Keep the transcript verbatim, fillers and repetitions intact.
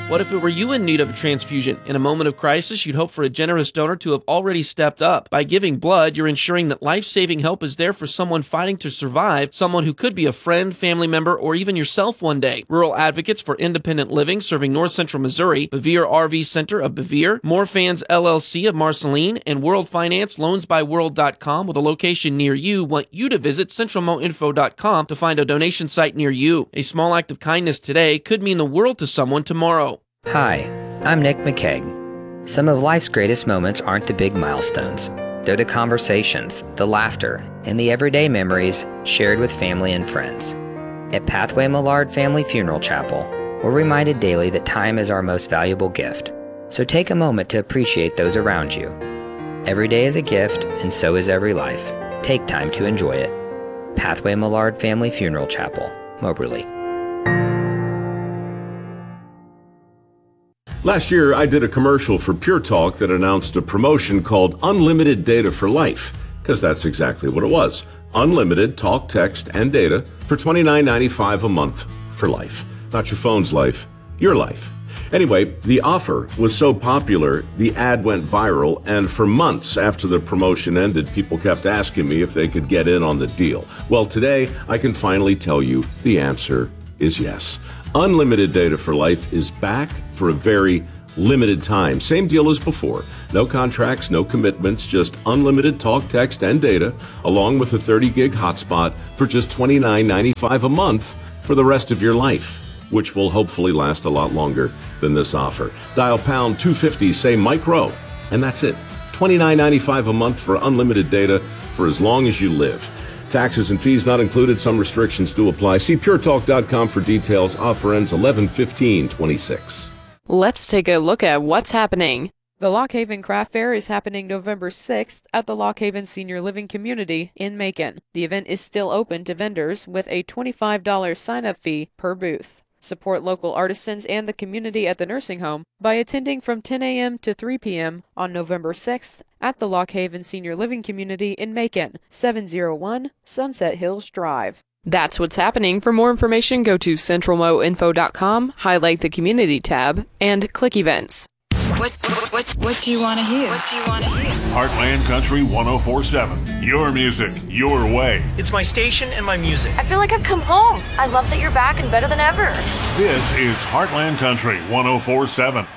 What if it were you in need of a transfusion? In a moment of crisis, you'd hope for a generous donor to have already stepped up. By giving blood, you're ensuring that life-saving help is there for someone fighting to survive, someone who could be a friend, family member, or even yourself one day. Rural Advocates for Independent Living serving North Central Missouri, Bevier R V Center of Bevier, More Fans L L C of Marceline, and World Finance Loans by World dot com with a location near you want you to visit central mo info dot com to find a donation site near you. A small act of kindness today could mean the world to someone tomorrow. Hi, I'm Nick McKeag. Some of life's greatest moments aren't the big milestones. They're the conversations, the laughter, and the everyday memories shared with family and friends. At Pathway Millard Family Funeral Chapel, we're reminded daily that time is our most valuable gift. So take a moment to appreciate those around you. Every day is a gift, and so is every life. Take time to enjoy it. Pathway Millard Family Funeral Chapel, Moberly. Last year, I did a commercial for Pure Talk that announced a promotion called Unlimited Data for Life, because that's exactly what it was. Unlimited talk, text, and data for twenty-nine ninety-five a month for life. Not your phone's life, your life. Anyway, the offer was so popular, the ad went viral, and for months after the promotion ended, people kept asking me if they could get in on the deal. Well, today, I can finally tell you the answer is yes. Unlimited Data for Life is back for a very limited time. Same deal as before. No contracts, no commitments, just unlimited talk, text, and data, along with a thirty gig hotspot for just twenty-nine ninety-five a month for the rest of your life, which will hopefully last a lot longer than this offer. Dial pound two fifty, say Mike Rowe, and that's it. twenty-nine ninety-five a month for unlimited data for as long as you live. Taxes and fees not included. Some restrictions do apply. See pure talk dot com for details. Offer ends eleven fifteen twenty-six. Let's take a look at what's happening. The Lock Haven Craft Fair is happening November sixth at the Lock Haven Senior Living Community in Macon. The event is still open to vendors with a twenty-five dollars sign-up fee per booth. Support local artisans and the community at the nursing home by attending from ten a.m. to three p.m. on November sixth at the Lock Haven Senior Living Community in Macon, seven oh one Sunset Hills Drive. That's what's happening. For more information, go to central mo info dot com, highlight the Community tab, and click Events. What, what, what, what do you want to hear? What do you want to hear? Heartland Country one oh four point seven. Your music, your way. It's my station and my music. I feel like I've come home. I love that you're back and better than ever. This is Heartland Country one oh four point seven.